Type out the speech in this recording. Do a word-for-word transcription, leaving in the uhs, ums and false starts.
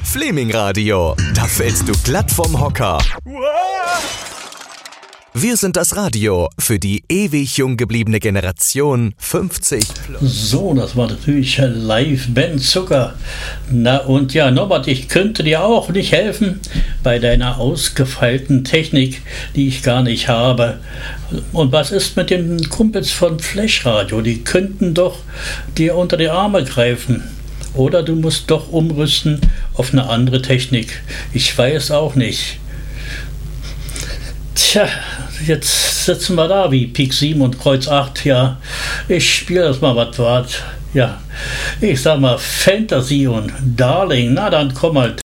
Fleming Radio, da fällst du glatt vom Hocker. Wir sind das Radio für die ewig jung gebliebene Generation fünfzig plus. So, das war natürlich live Ben Zucker. Na und ja, Norbert, ich könnte dir auch nicht helfen bei deiner ausgefeilten Technik, die ich gar nicht habe. Und was ist mit den Kumpels von Flash Radio? Die könnten doch dir unter die Arme greifen. Oder du musst doch umrüsten auf eine andere Technik. Ich weiß auch nicht. Tja, jetzt sitzen wir da wie Pik sieben und Kreuz acht. Ja, ich spiele das mal was wart. Ja, ich sag mal Fantasy und Darling. Na, dann komm halt.